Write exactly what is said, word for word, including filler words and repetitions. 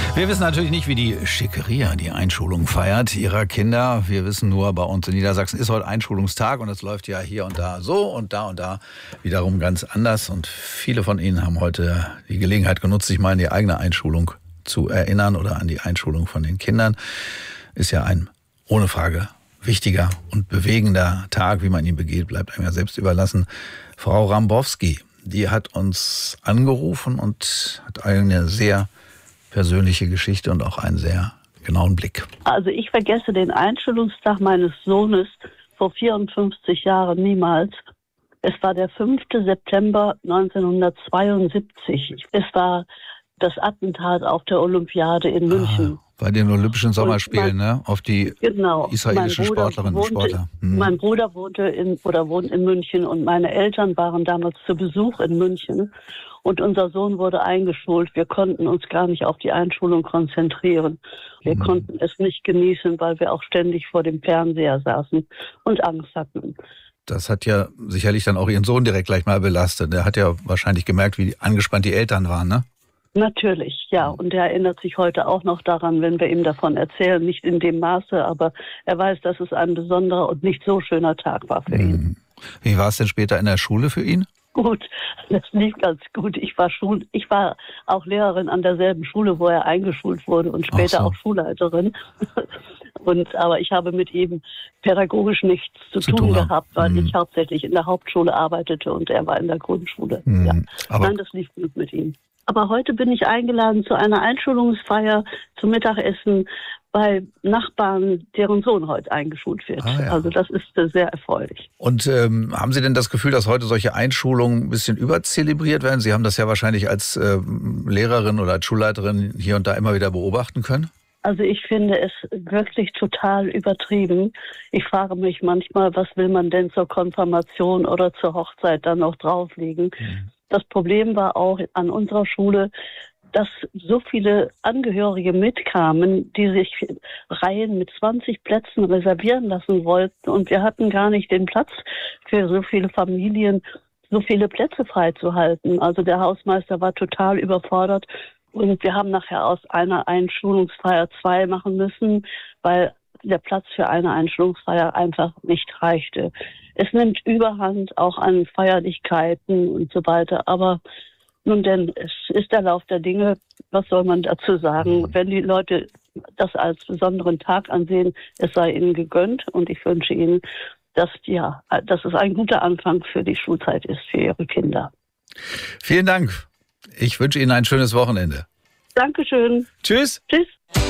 Wir wissen natürlich nicht, wie die Schickeria die Einschulung feiert ihrer Kinder. Wir wissen nur, bei uns in Niedersachsen ist heute Einschulungstag und es läuft ja hier und da so und da und da wiederum ganz anders. Und viele von Ihnen haben heute die Gelegenheit genutzt, sich mal an die eigene Einschulung zu erinnern oder an die Einschulung von den Kindern. Ist ja ein, ohne Frage, wichtiger und bewegender Tag. Wie man ihn begeht, bleibt einem ja selbst überlassen. Frau Rambowski, die hat uns angerufen und hat eine sehr persönliche Geschichte und auch einen sehr genauen Blick. Also ich vergesse den Einschulungstag meines Sohnes vor vierundfünfzig Jahren niemals. Es war der fünfte September neunzehnhundertzweiundsiebzig. Es war das Attentat auf der Olympiade in München. Ah, bei den Olympischen Sommerspielen, mein, ne? Auf die genau, israelischen Sportlerinnen und Sportler. Hm. Mein Bruder wohnte in, oder wohnt in München und meine Eltern waren damals zu Besuch in München. Und unser Sohn wurde eingeschult. Wir konnten uns gar nicht auf die Einschulung konzentrieren. Wir mhm. konnten es nicht genießen, weil wir auch ständig vor dem Fernseher saßen und Angst hatten. Das hat ja sicherlich dann auch Ihren Sohn direkt gleich mal belastet. Der hat ja wahrscheinlich gemerkt, wie angespannt die Eltern waren, ne? Natürlich, ja. Und er erinnert sich heute auch noch daran, wenn wir ihm davon erzählen. Nicht in dem Maße, aber er weiß, dass es ein besonderer und nicht so schöner Tag war für mhm. ihn. Wie war es denn später in der Schule für ihn? Gut, das lief ganz gut. Ich war Schul, ich war auch Lehrerin an derselben Schule, wo er eingeschult wurde und später so. auch Schulleiterin. Und aber ich habe mit ihm pädagogisch nichts zu, zu tun, tun gehabt, weil mhm. ich hauptsächlich in der Hauptschule arbeitete und er war in der Grundschule. Mhm. Ja. Aber Nein, das lief gut mit ihm. Aber heute bin ich eingeladen zu einer Einschulungsfeier zum Mittagessen bei Nachbarn, deren Sohn heute eingeschult wird. Ah, ja. Also das ist sehr erfreulich. Und ähm, haben Sie denn das Gefühl, dass heute solche Einschulungen ein bisschen überzelebriert werden? Sie haben das ja wahrscheinlich als äh, Lehrerin oder als Schulleiterin hier und da immer wieder beobachten können. Also ich finde es wirklich total übertrieben. Ich frage mich manchmal, was will man denn zur Konfirmation oder zur Hochzeit dann noch drauflegen? Mhm. Das Problem war auch an unserer Schule, dass so viele Angehörige mitkamen, die sich Reihen mit zwanzig Plätzen reservieren lassen wollten. Und wir hatten gar nicht den Platz für so viele Familien, so viele Plätze freizuhalten. Also der Hausmeister war total überfordert. Und wir haben nachher aus einer Einschulungsfeier zwei machen müssen, weil der Platz für eine Einschulungsfeier einfach nicht reichte. Es nimmt Überhand auch an Feierlichkeiten und so weiter, aber nun denn, es ist der Lauf der Dinge. Was soll man dazu sagen? Wenn die Leute das als besonderen Tag ansehen, es sei ihnen gegönnt und ich wünsche ihnen, dass, ja, dass es ein guter Anfang für die Schulzeit ist für ihre Kinder. Vielen Dank. Ich wünsche Ihnen ein schönes Wochenende. Dankeschön. Tschüss. Tschüss.